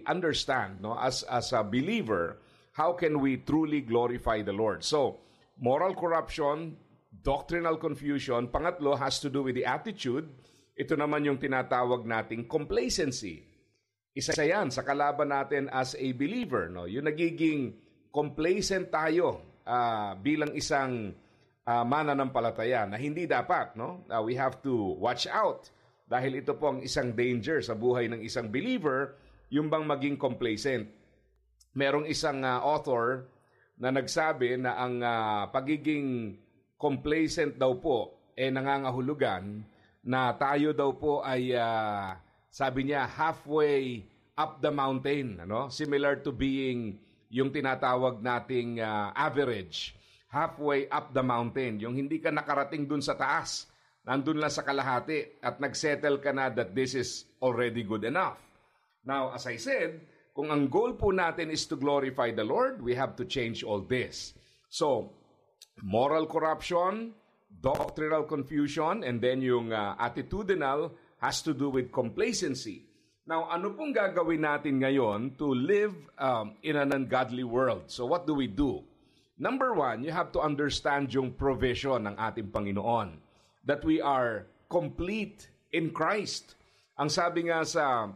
understand, no, as a believer, how can we truly glorify the Lord? So, moral corruption, doctrinal confusion, pangatlo has to do with the attitude. Ito naman yung tinatawag nating complacency. Isa yan sa kalaban natin as a believer, no? Yung nagiging complacent tayo bilang isang mananampalataya na hindi dapat, no? We have to watch out dahil ito po ang isang danger sa buhay ng isang believer, yung bang maging complacent. Merong isang author na nagsabi na ang pagiging complacent daw po nangangahulugan na tayo daw po ay sabi niya halfway up the mountain, ano? Similar to being yung tinatawag nating average, halfway up the mountain, yung hindi ka nakarating dun sa taas, nandun lang sa kalahati at nagsettle ka na that this is already good enough. Now, as I said, kung ang goal po natin is to glorify the Lord, we have to change all this. So, moral corruption, doctrinal confusion, and then yung attitudinal has to do with complacency. Now, ano pong gagawin natin ngayon to live in an ungodly world? So, what do we do? Number one, you have to understand yung provision ng ating Panginoon, that we are complete in Christ. Ang sabi nga sa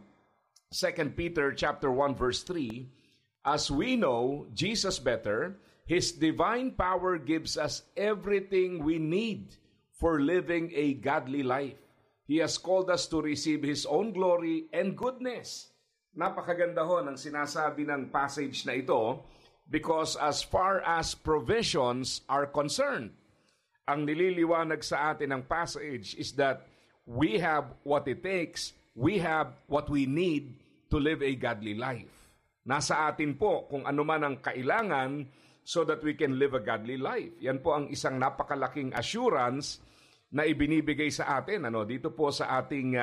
2 Peter chapter 1 verse 3, as we know Jesus better, His divine power gives us everything we need for living a godly life. He has called us to receive His own glory and goodness. Napakaganda ho ng sinasabi ng passage na ito because as far as provisions are concerned, ang nililiwanag sa atin ng passage is that we have what it takes, we have what we need to live a godly life. Nasa atin po kung ano man ang kailangan so that we can live a godly life. Yan po ang isang napakalaking assurance na ibinibigay sa atin dito po sa ating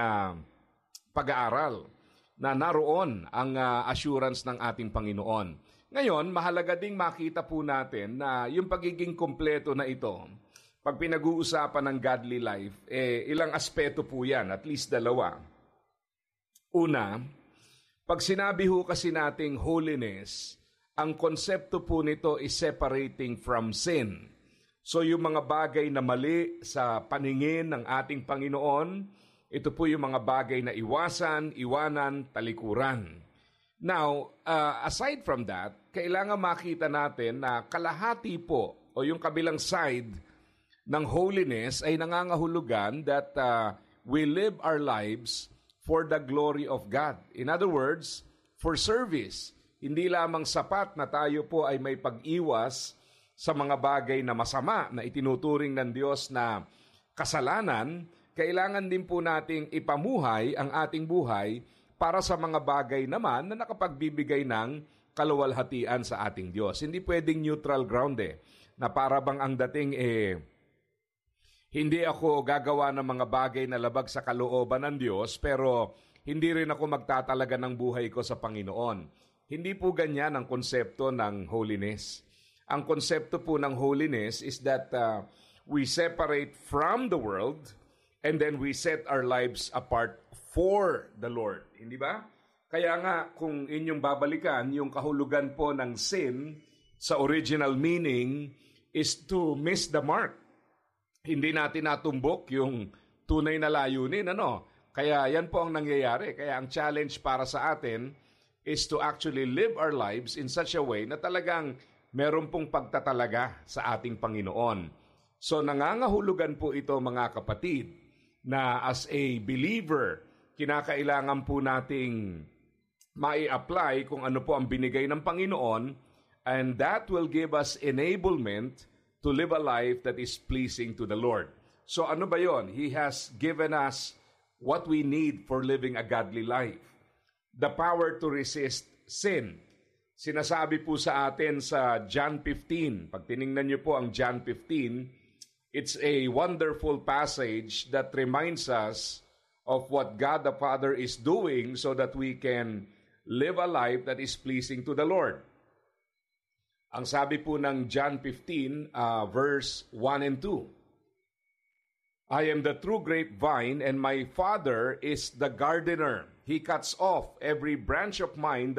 pag-aaral na naroon ang assurance ng ating Panginoon. Ngayon, mahalaga ding makita po natin na yung pagiging kumpleto na ito, pag pinag-uusapan ng godly life, ilang aspeto po yan, at least dalawa. Una, pag sinabi ho kasi nating holiness, ang konsepto po nito is separating from sin. So yung mga bagay na mali sa paningin ng ating Panginoon, ito po yung mga bagay na iwasan, iwanan, talikuran. Now, aside from that, kailangan makita natin na kalahati po o yung kabilang side ng holiness ay nangangahulugan that we live our lives for the glory of God. In other words, for service. Hindi lamang sapat na tayo po ay may pag-iwas sa mga bagay na masama na itinuturing ng Diyos na kasalanan, kailangan din po nating ipamuhay ang ating buhay para sa mga bagay naman na nakapagbibigay ng kaluwalhatian sa ating Diyos. Hindi pwedeng neutral ground na para bang ang dating hindi ako gagawa ng mga bagay na labag sa kalooban ng Diyos, pero hindi rin ako magtatalaga ng buhay ko sa Panginoon. Hindi po ganyan ang konsepto ng holiness. Ang konsepto po ng holiness is that we separate from the world and then we set our lives apart for the Lord. Hindi ba? Kaya nga, kung inyong babalikan, yung kahulugan po ng sin sa original meaning is to miss the mark. Hindi natin natumbok yung tunay na layunin, Kaya yan po ang nangyayari. Kaya ang challenge para sa atin is to actually live our lives in such a way na talagang meron pong pagtatalaga sa ating Panginoon. So nangangahulugan po ito mga kapatid na as a believer, kinakailangan po nating mai-apply kung ano po ang binigay ng Panginoon, and that will give us enablement to live a life that is pleasing to the Lord. So ano ba yon? He has given us what we need for living a godly life. The power to resist sin. Sinasabi po sa atin sa John 15, pag tiningnan niyo po ang John 15, it's a wonderful passage that reminds us of what God the Father is doing so that we can live a life that is pleasing to the Lord. Ang sabi po ng John 15, verse 1 and 2, I am the true grapevine and my Father is the gardener. He cuts off every branch of mine